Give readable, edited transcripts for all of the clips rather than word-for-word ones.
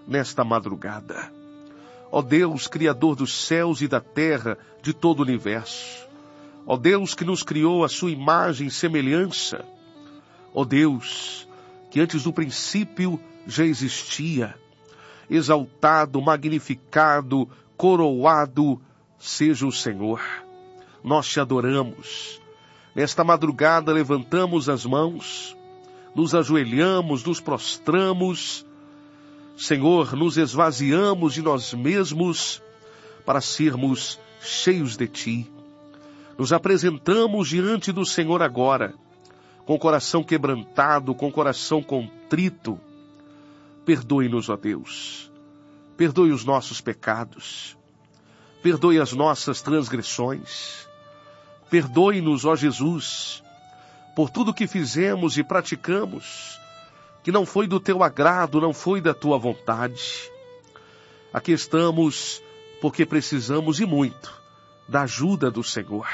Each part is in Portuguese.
nesta madrugada. Ó Deus, Criador dos céus e da terra, de todo o universo. Ó Deus, que nos criou a sua imagem e semelhança. Ó Deus, que antes do princípio já existia. Exaltado, magnificado, coroado seja o Senhor. Nós te adoramos. Nesta madrugada levantamos as mãos, nos ajoelhamos, nos prostramos. Senhor, nos esvaziamos de nós mesmos para sermos cheios de Ti. Nos apresentamos diante do Senhor agora, com o coração quebrantado, com o coração contrito. Perdoe-nos, ó Deus. Perdoe os nossos pecados. Perdoe as nossas transgressões. Perdoe-nos, ó Jesus, por tudo que fizemos e praticamos, que não foi do Teu agrado, não foi da Tua vontade. Aqui estamos porque precisamos e muito da ajuda do Senhor.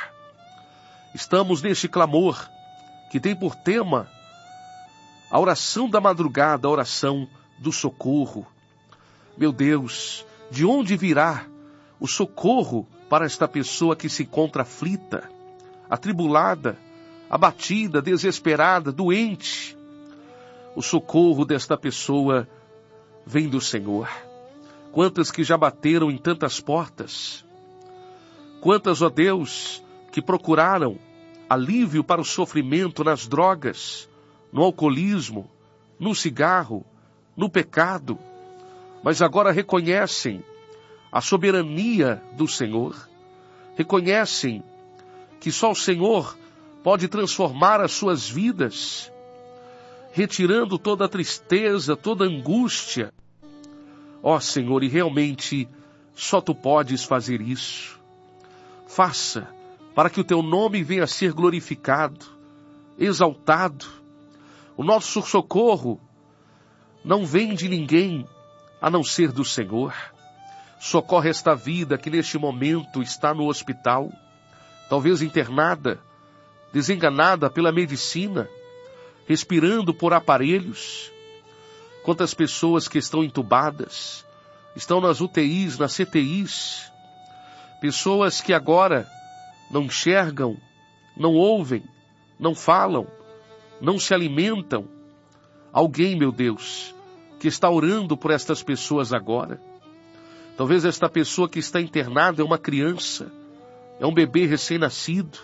Estamos neste clamor que tem por tema a oração da madrugada, a oração do socorro. Meu Deus, de onde virá o socorro para esta pessoa que se encontra aflita, atribulada, abatida, desesperada, doente? O socorro desta pessoa vem do Senhor. Quantas que já bateram em tantas portas? Quantas, ó Deus, que procuraram alívio para o sofrimento nas drogas, no alcoolismo, no cigarro, no pecado, mas agora reconhecem a soberania do Senhor, reconhecem que só o Senhor pode transformar as suas vidas, retirando toda a tristeza, toda a angústia. Ó Senhor, e realmente só Tu podes fazer isso. Faça para que o Teu nome venha a ser glorificado, exaltado. O nosso socorro não vem de ninguém a não ser do Senhor. Socorre esta vida que neste momento está no hospital, talvez internada, desenganada pela medicina, respirando por aparelhos. Quantas pessoas que estão entubadas, estão nas UTIs, nas CTIs, pessoas que agora não enxergam, não ouvem, não falam, não se alimentam. Alguém, meu Deus, que está orando por estas pessoas agora. Talvez esta pessoa que está internada é uma criança, é um bebê recém-nascido,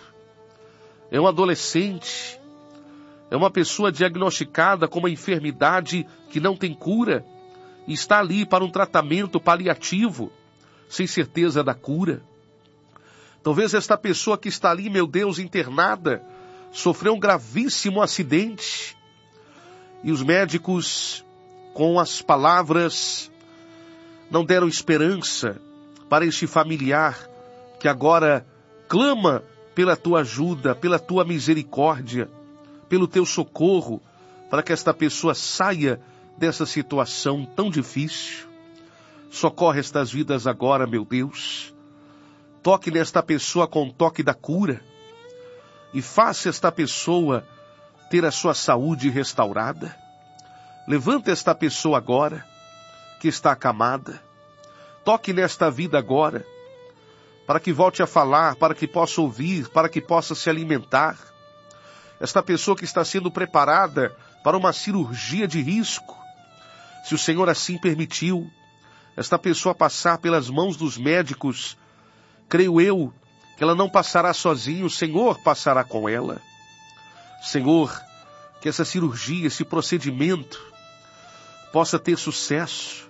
é um adolescente, é uma pessoa diagnosticada com uma enfermidade que não tem cura e está ali para um tratamento paliativo, sem certeza da cura. Talvez esta pessoa que está ali, meu Deus, internada, sofreu um gravíssimo acidente e os médicos, com as palavras, não deram esperança para este familiar que agora clama pela Tua ajuda, pela Tua misericórdia, pelo Teu socorro, para que esta pessoa saia dessa situação tão difícil. Socorre estas vidas agora, meu Deus. Toque nesta pessoa com o toque da cura e faça esta pessoa ter a sua saúde restaurada. Levanta esta pessoa agora, que está acamada. Toque nesta vida agora, para que volte a falar, para que possa ouvir, para que possa se alimentar. Esta pessoa que está sendo preparada para uma cirurgia de risco, se o Senhor assim permitiu, esta pessoa passar pelas mãos dos médicos, creio eu que ela não passará sozinha, o Senhor passará com ela. Senhor, que essa cirurgia, esse procedimento possa ter sucesso,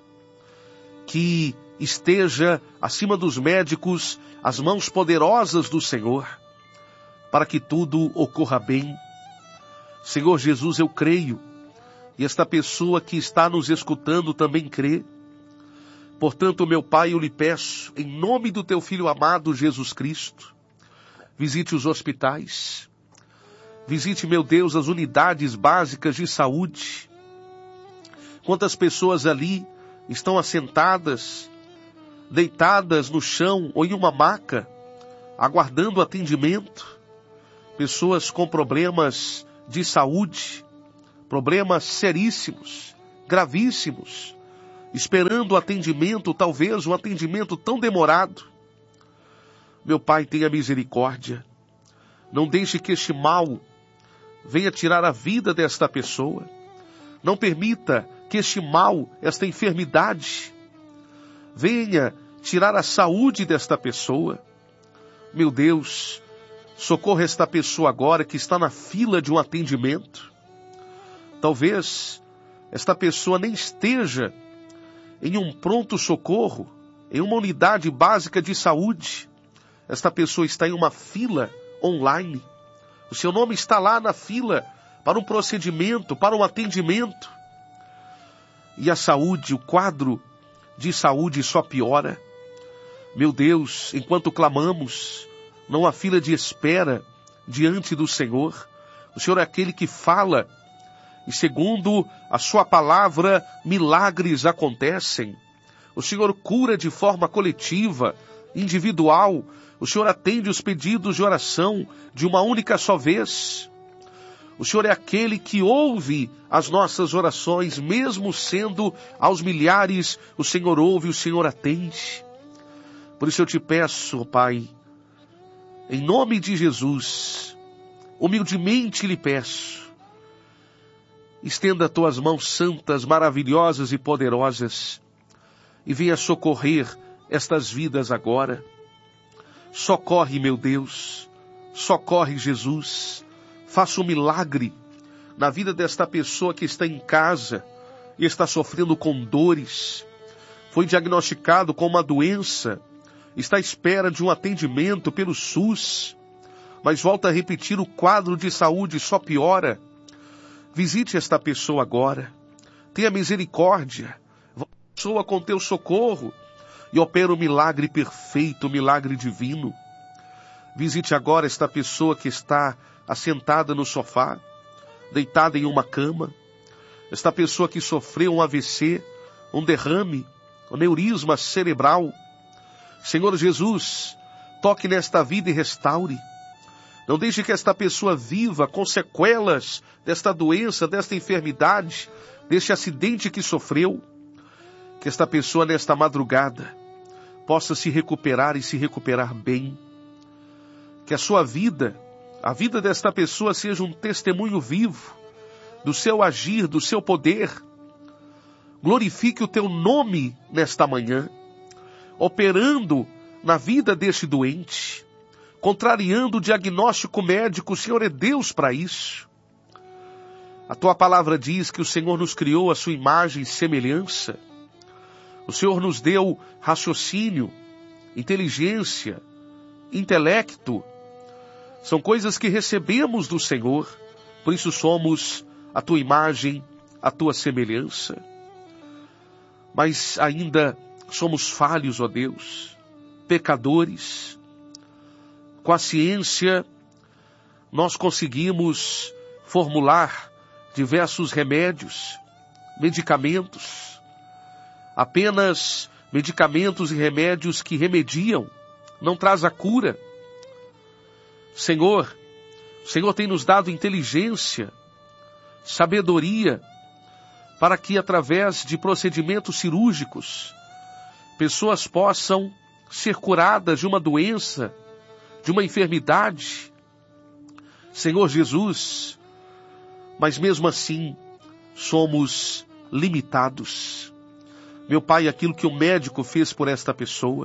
que esteja acima dos médicos as mãos poderosas do Senhor, para que tudo ocorra bem. Senhor Jesus, eu creio, e esta pessoa que está nos escutando também crê. Portanto, meu Pai, eu lhe peço, em nome do Teu Filho amado Jesus Cristo, visite os hospitais, visite, meu Deus, as unidades básicas de saúde. Quantas pessoas ali estão assentadas, deitadas no chão ou em uma maca, aguardando atendimento. Pessoas com problemas de saúde, problemas seríssimos, gravíssimos, esperando o atendimento, talvez um atendimento tão demorado. Meu Pai, tenha misericórdia. Não deixe que este mal venha tirar a vida desta pessoa. Não permita que este mal, esta enfermidade, venha tirar a saúde desta pessoa. Meu Deus, socorra esta pessoa agora que está na fila de um atendimento. Talvez esta pessoa nem esteja em um pronto-socorro, em uma unidade básica de saúde. Esta pessoa está em uma fila online. O seu nome está lá na fila para um procedimento, para um atendimento. E a saúde, o quadro de saúde só piora. Meu Deus, enquanto clamamos, não há fila de espera diante do Senhor. O Senhor é aquele que fala, e segundo a sua palavra, milagres acontecem. O Senhor cura de forma coletiva, individual. O Senhor atende os pedidos de oração de uma única só vez. O Senhor é aquele que ouve as nossas orações, mesmo sendo aos milhares, o Senhor ouve, o Senhor atende. Por isso eu te peço, Pai, em nome de Jesus, humildemente lhe peço, estenda tuas mãos santas, maravilhosas e poderosas, e venha socorrer estas vidas agora. Socorre, meu Deus, socorre, Jesus. Faça um milagre na vida desta pessoa que está em casa e está sofrendo com dores. Foi diagnosticado com uma doença, está à espera de um atendimento pelo SUS, mas volta a repetir, o quadro de saúde só piora. Visite esta pessoa agora. Tenha misericórdia. Pessoa com teu socorro e opera o milagre perfeito, o milagre divino. Visite agora esta pessoa que está assentada no sofá, deitada em uma cama. Esta pessoa que sofreu um AVC, um derrame, um aneurisma cerebral. Senhor Jesus, toque nesta vida e restaure. Não deixe que esta pessoa viva com sequelas desta doença, desta enfermidade, deste acidente que sofreu. Que esta pessoa nesta madrugada possa se recuperar e se recuperar bem. Que a sua vida, a vida desta pessoa seja um testemunho vivo do seu agir, do seu poder. Glorifique o teu nome nesta manhã, operando na vida deste doente, contrariando o diagnóstico médico. O Senhor é Deus para isso. A tua palavra diz que o Senhor nos criou à sua imagem e semelhança. O Senhor nos deu raciocínio, inteligência, intelecto. São coisas que recebemos do Senhor, por isso somos a tua imagem, a tua semelhança. Mas ainda somos falhos, ó Deus, pecadores. Com a ciência, nós conseguimos formular diversos remédios, medicamentos, apenas medicamentos e remédios que remediam, não traz a cura. Senhor, o Senhor tem nos dado inteligência, sabedoria, para que através de procedimentos cirúrgicos, pessoas possam ser curadas de uma doença, de uma enfermidade. Senhor Jesus, mas mesmo assim, somos limitados. Meu Pai, aquilo que o médico fez por esta pessoa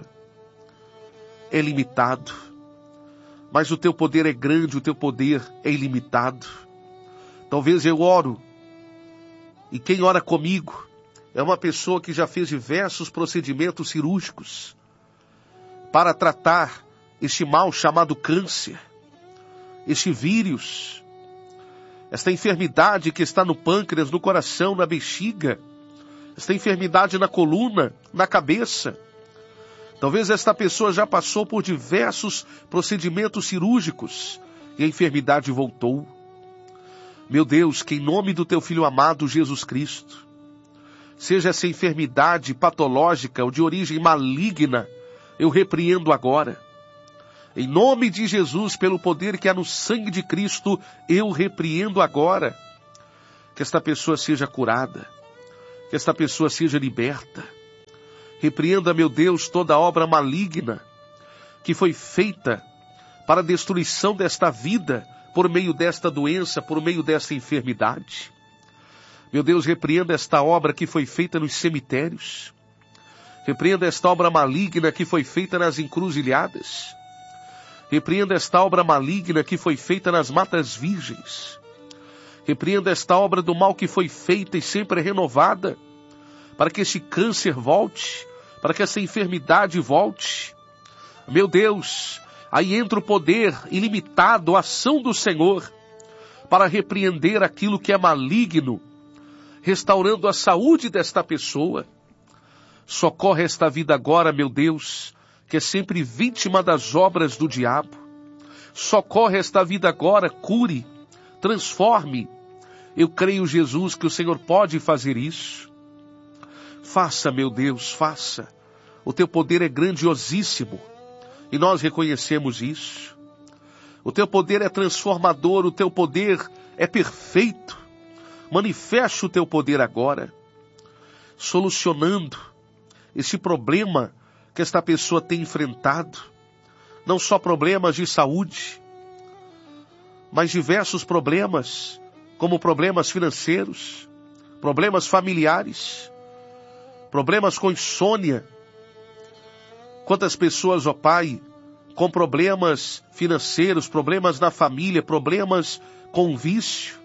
é limitado. Mas o teu poder é grande, o teu poder é ilimitado. Talvez eu oro, e quem ora comigo é uma pessoa que já fez diversos procedimentos cirúrgicos para tratar este mal chamado câncer, este vírus, esta enfermidade que está no pâncreas, no coração, na bexiga, esta enfermidade na coluna, na cabeça. Talvez esta pessoa já passou por diversos procedimentos cirúrgicos e a enfermidade voltou. Meu Deus, que em nome do teu Filho amado Jesus Cristo, seja essa enfermidade patológica ou de origem maligna, eu repreendo agora. Em nome de Jesus, pelo poder que há no sangue de Cristo, eu repreendo agora. Que esta pessoa seja curada, que esta pessoa seja liberta. Repreenda, meu Deus, toda obra maligna que foi feita para a destruição desta vida, por meio desta doença, por meio desta enfermidade. Meu Deus, repreenda esta obra que foi feita nos cemitérios. Repreenda esta obra maligna que foi feita nas encruzilhadas. Repreenda esta obra maligna que foi feita nas matas virgens. Repreenda esta obra do mal que foi feita e sempre renovada, para que este câncer volte, para que essa enfermidade volte. Meu Deus, aí entra o poder ilimitado, a ação do Senhor, para repreender aquilo que é maligno, restaurando a saúde desta pessoa. Socorre esta vida agora, meu Deus, que é sempre vítima das obras do diabo. Socorre esta vida agora, cure, transforme. Eu creio, Jesus, que o Senhor pode fazer isso. Faça, meu Deus, faça. O teu poder é grandiosíssimo e nós reconhecemos isso. O teu poder é transformador, o teu poder é perfeito. Manifeste o teu poder agora, solucionando esse problema que esta pessoa tem enfrentado. Não só problemas de saúde, mas diversos problemas, como problemas financeiros, problemas familiares, problemas com insônia. Quantas pessoas, ó Pai, com problemas financeiros, problemas na família, problemas com vício,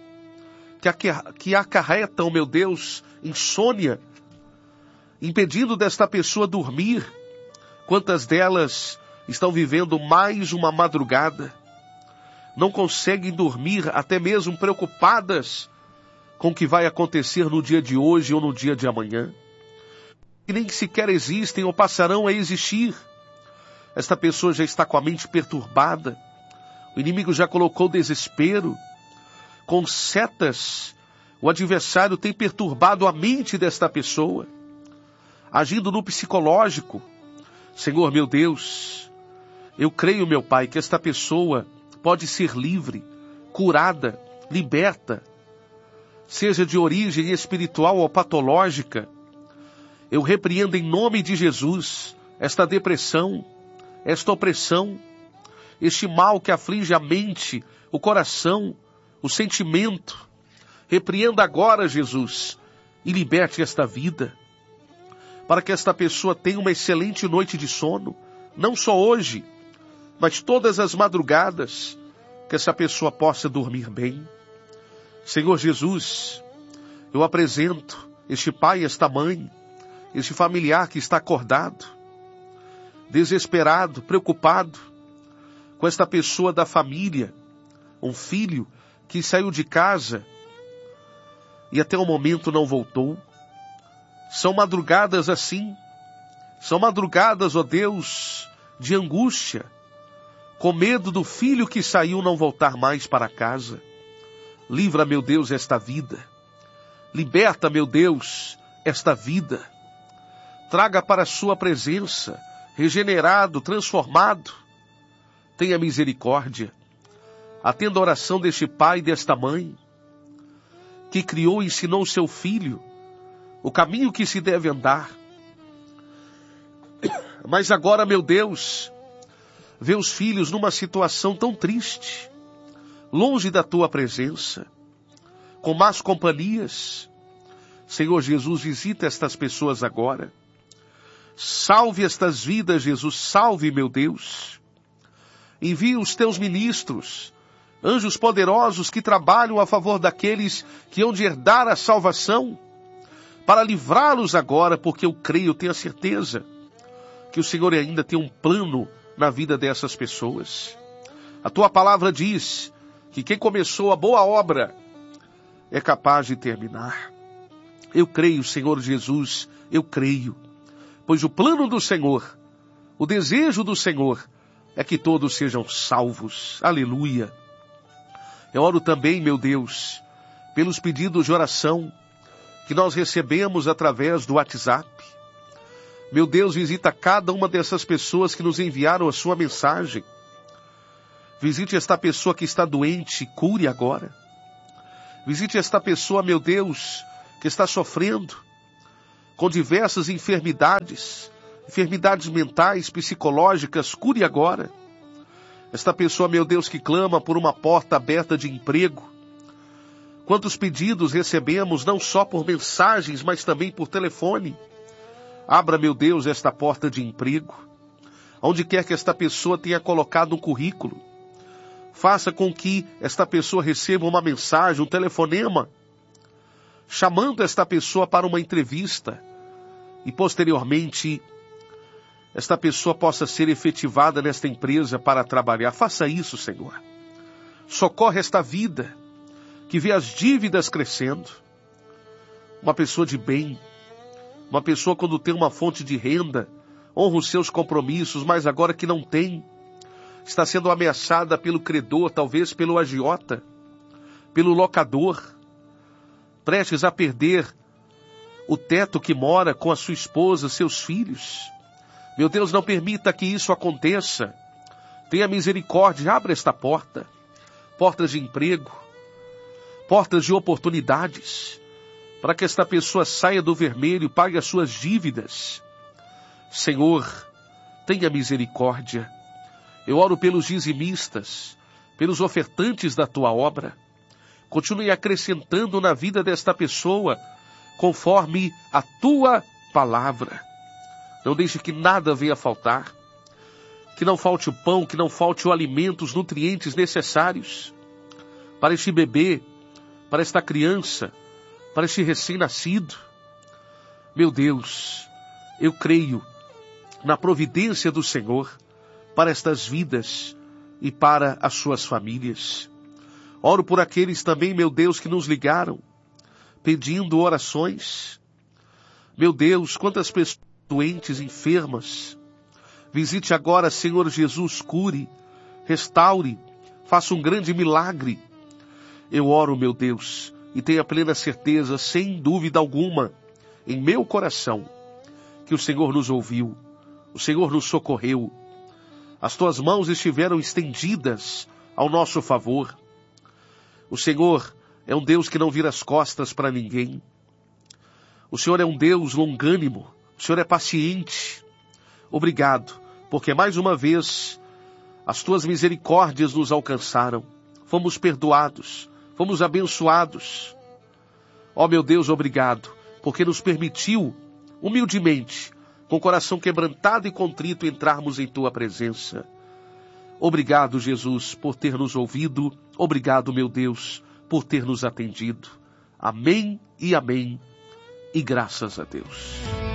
que acarretam, meu Deus, insônia, impedindo desta pessoa dormir. Quantas delas estão vivendo mais uma madrugada, não conseguem dormir, até mesmo preocupadas com o que vai acontecer no dia de hoje ou no dia de amanhã, que nem sequer existem ou passarão a existir. Esta pessoa já está com a mente perturbada, o inimigo já colocou desespero, com setas, o adversário tem perturbado a mente desta pessoa, agindo no psicológico. Senhor, meu Deus, eu creio, meu Pai, que esta pessoa pode ser livre, curada, liberta, seja de origem espiritual ou patológica. Eu repreendo em nome de Jesus esta depressão, esta opressão, este mal que aflige a mente, o coração, o sentimento. Repreenda agora, Jesus, e liberte esta vida, para que esta pessoa tenha uma excelente noite de sono, não só hoje, mas todas as madrugadas, que essa pessoa possa dormir bem. Senhor Jesus, eu apresento este pai, esta mãe, este familiar que está acordado, desesperado, preocupado, com esta pessoa da família, um filho que saiu de casa e até o momento não voltou. São madrugadas assim, são madrugadas, ó Deus, de angústia, com medo do filho que saiu não voltar mais para casa. Livra, meu Deus, esta vida. Liberta, meu Deus, esta vida. Traga para a sua presença, regenerado, transformado. Tenha misericórdia. Atenda a oração deste pai e desta mãe, que criou e ensinou o seu filho o caminho que se deve andar. Mas agora, meu Deus, vê os filhos numa situação tão triste, longe da tua presença, com más companhias. Senhor Jesus, visita estas pessoas agora. Salve estas vidas, Jesus, salve, meu Deus. Envia os teus ministros, anjos poderosos que trabalham a favor daqueles que hão de herdar a salvação, para livrá-los agora, porque eu creio, eu tenho a certeza que o Senhor ainda tem um plano na vida dessas pessoas. A tua palavra diz que quem começou a boa obra é capaz de terminar. Eu creio, Senhor Jesus, eu creio, pois o plano do Senhor, o desejo do Senhor é que todos sejam salvos. Aleluia. Eu oro também, meu Deus, pelos pedidos de oração que nós recebemos através do WhatsApp. Meu Deus, visita cada uma dessas pessoas que nos enviaram a sua mensagem. Visite esta pessoa que está doente, cure agora. Visite esta pessoa, meu Deus, que está sofrendo, com diversas enfermidades mentais, psicológicas, cure agora. Esta pessoa, meu Deus, que clama por uma porta aberta de emprego. Quantos pedidos recebemos, não só por mensagens, mas também por telefone. Abra, meu Deus, esta porta de emprego. Onde quer que esta pessoa tenha colocado um currículo, faça com que esta pessoa receba uma mensagem, um telefonema, chamando esta pessoa para uma entrevista e, posteriormente, esta pessoa possa ser efetivada nesta empresa para trabalhar. Faça isso, Senhor. Socorre esta vida que vê as dívidas crescendo. Uma pessoa de bem, uma pessoa quando tem uma fonte de renda, honra os seus compromissos, mas agora que não tem, está sendo ameaçada pelo credor, talvez pelo agiota, pelo locador, prestes a perder o teto que mora com a sua esposa, seus filhos. Meu Deus, não permita que isso aconteça. Tenha misericórdia, abra esta porta. Portas de emprego, portas de oportunidades, para que esta pessoa saia do vermelho, pague as suas dívidas. Senhor, tenha misericórdia. Eu oro pelos dizimistas, pelos ofertantes da tua obra. Continue acrescentando na vida desta pessoa, conforme a tua palavra. Não deixe que nada venha a faltar. Que não falte o pão, que não falte o alimento, os nutrientes necessários para este bebê, para esta criança, para este recém-nascido. Meu Deus, eu creio na providência do Senhor para estas vidas e para as suas famílias. Oro por aqueles também, meu Deus, que nos ligaram, pedindo orações. Meu Deus, quantas pessoas doentes, enfermas. Visite agora, Senhor Jesus, cure, restaure, faça um grande milagre. Eu oro, meu Deus, e tenha plena certeza, sem dúvida alguma, em meu coração, que o Senhor nos ouviu, o Senhor nos socorreu. As tuas mãos estiveram estendidas ao nosso favor. O Senhor é um Deus que não vira as costas para ninguém. O Senhor é um Deus longânimo. O Senhor é paciente. Obrigado, porque mais uma vez as tuas misericórdias nos alcançaram. Fomos perdoados, fomos abençoados. Ó meu Deus, obrigado, porque nos permitiu, humildemente, com o coração quebrantado e contrito, entrarmos em tua presença. Obrigado, Jesus, por ter nos ouvido. Obrigado, meu Deus, por ter nos atendido. Amém e amém. E graças a Deus.